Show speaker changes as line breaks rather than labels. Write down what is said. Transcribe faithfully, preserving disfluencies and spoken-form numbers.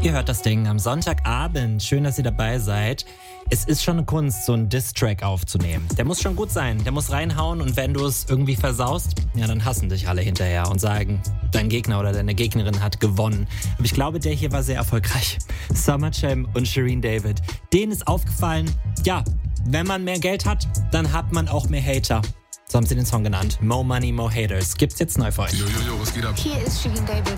Ihr hört das Ding am Sonntagabend. Schön, dass ihr dabei seid. Es ist schon eine Kunst, so einen Diss-Track aufzunehmen. Der muss schon gut sein, der muss reinhauen und wenn du es irgendwie versaust, ja, dann hassen dich alle hinterher und sagen, dein Gegner oder deine Gegnerin hat gewonnen. Aber ich glaube, der hier war sehr erfolgreich. Summer Jam und Shireen David. Denen ist aufgefallen, ja, wenn man mehr Geld hat, dann hat man auch mehr Hater. So haben sie den Song genannt. Mo Money, Mo Haters. Gibt's jetzt neu für euch.
Jo, jo, jo, was geht ab?
Hier ist Shireen David.